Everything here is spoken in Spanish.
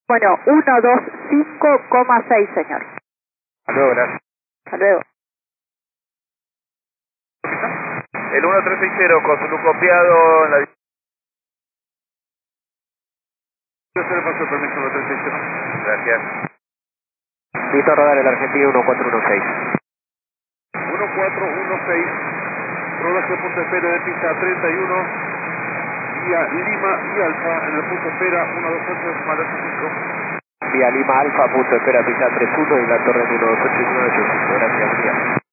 Bueno, 125,6, señor. Hasta luego, gracias. Hasta luego. El 1360 con su copiado en la... Yo se le paso el permiso 1360. Gracias. Listo, rodar el argentino 1416. 1416, rodaje punto espera de pista 31, vía Lima y Alfa, en el punto espera 128, Malasia 5. Vía Lima Alfa, punto espera, pista 31 y la torre 128 y 185. Gracias, María.